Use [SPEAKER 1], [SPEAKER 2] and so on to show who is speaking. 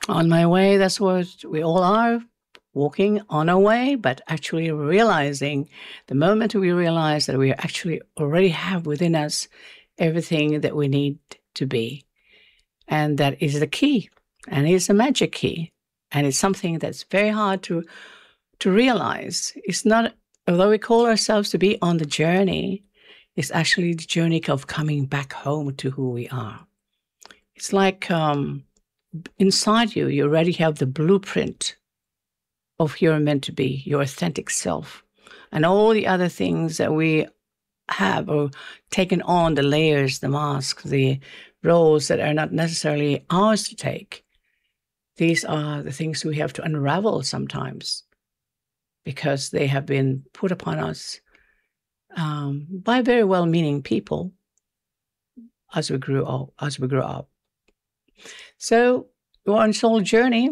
[SPEAKER 1] On my way, that's what we all are, walking on our way, but actually realizing the moment we realize that we actually already have within us everything that we need to be. And that is the key. And it's a magic key. And it's something that's very hard to realize. It's not, although we call ourselves to be on the journey, it's actually the journey of coming back home to who we are. It's like inside you, you already have the blueprint of who you're meant to be, your authentic self. And all the other things that we have or taken on, the layers, the masks, the roles that are not necessarily ours to take. These are the things we have to unravel sometimes because they have been put upon us by very well-meaning people as we grew up. So we're on soul journey.